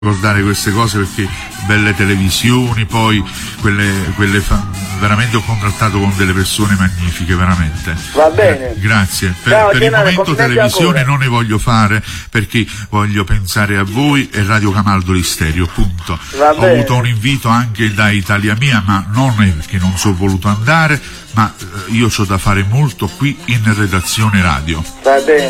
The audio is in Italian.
ricordare queste cose perché belle televisioni, poi veramente ho contrattato con delle persone magnifiche, veramente. Va bene. Grazie. Ciao, per il momento televisione ancora. non ne voglio fare perché voglio pensare a voi e Radio Camaldoli Stereo, punto. Ho avuto un invito anche da Italia Mia, ma non è perché non sono voluto andare, ma io c'ho da fare molto qui in redazione radio. Va bene.